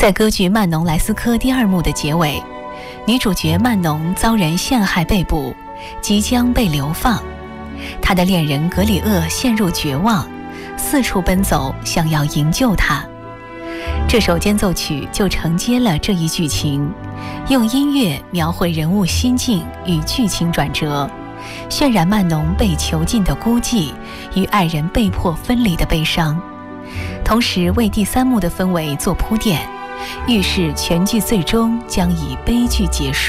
在歌剧《曼农莱斯科》第2幕的结尾，女主角曼农遭人陷害被捕，即将被流放。她的恋人格里厄陷入绝望，四处奔走，想要营救她。这首间奏曲就承接了这一剧情，用音乐描绘人物心境与剧情转折，渲染曼农被囚禁的孤寂与爱人被迫分离的悲伤，同时为第3幕的氛围做铺垫，预示全剧最终将以悲剧结束。